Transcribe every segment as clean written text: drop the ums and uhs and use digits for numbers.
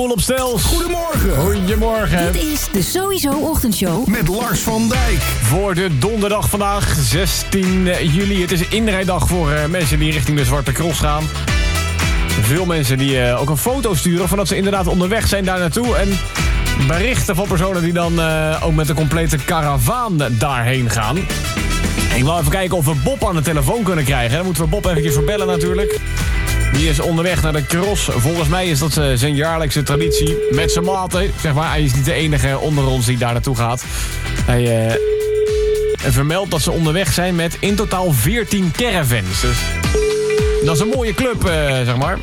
Roel op Stels. Goedemorgen. Goedemorgen. Dit is de Sowieso Ochtendshow. Met Lars van Dijk. Voor de donderdag vandaag, 16 juli. Het is inrijdag voor mensen die richting de Zwarte Cross gaan. Veel mensen die ook een foto sturen van dat ze inderdaad onderweg zijn daar naartoe. En berichten van personen die dan ook met een complete karavaan daarheen gaan. Ik wil even kijken of we Bob aan de telefoon kunnen krijgen. Dan moeten we Bob eventjes verbellen natuurlijk. Die is onderweg naar de cross. Volgens mij is dat zijn jaarlijkse traditie. Met zijn maten, zeg maar. Hij is niet de enige onder ons die daar naartoe gaat. Hij vermeldt dat ze onderweg zijn met in totaal 14 caravans. Dus dat is een mooie club, zeg maar.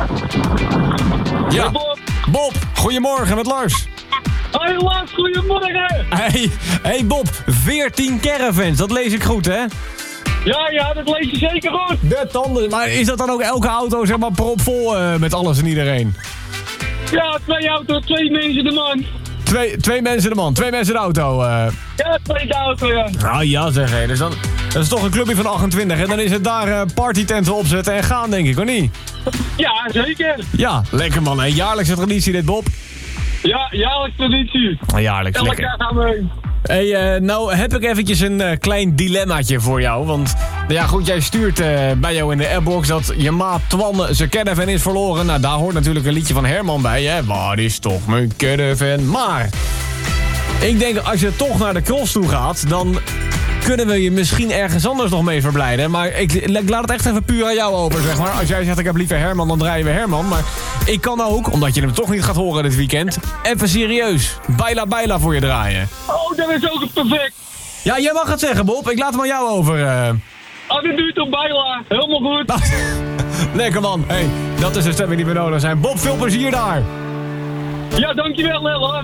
Ja, Bob, goedemorgen met Lars. Hoi Lars, goedemorgen! Hey Bob, 14 caravans, dat lees ik goed, hè? Ja, dat lees je zeker goed. De tanden. Maar is dat dan ook elke auto, zeg maar, propvol met alles en iedereen? Ja, 2 auto's, 2 mensen de man. Twee mensen de man, 2 mensen de auto. Ja, 2 de auto, ja. Nou ja, zeg hé. Dus dan, dat is toch een clubje van 28. En dan is het daar partytenten opzetten en gaan, denk ik, hoor niet? Ja, zeker. Ja, lekker man. Hè. Jaarlijkse traditie dit, Bob. Ja, jaarlijks traditie. Jaarlijks, Elk lekker. jaar gaan we heen. Hey, nou heb ik eventjes een klein dilemmaatje voor jou. Want, nou ja goed, jij stuurt bij jou in de airbox dat je maat Twan zijn caravan is verloren. Nou, daar hoort natuurlijk een liedje van Herman bij, hè. Waar is toch mijn caravan? Maar, ik denk als je toch naar de cross toe gaat, dan kunnen we je misschien ergens anders nog mee verblijden. Maar ik laat het echt even puur aan jou over, zeg maar. Als jij zegt ik heb liever Herman, dan draaien we Herman. Maar ik kan ook, omdat je hem toch niet gaat horen dit weekend, even serieus Baila Baila voor je draaien. Oh, dat is ook perfect. Ja, jij mag het zeggen, Bob. Ik laat hem aan jou over. Oh, dit duurt op bijla. Helemaal goed. Lekker man. Hey, dat is de stemming die we nodig zijn. Bob, veel plezier daar. Ja, dankjewel, Lars.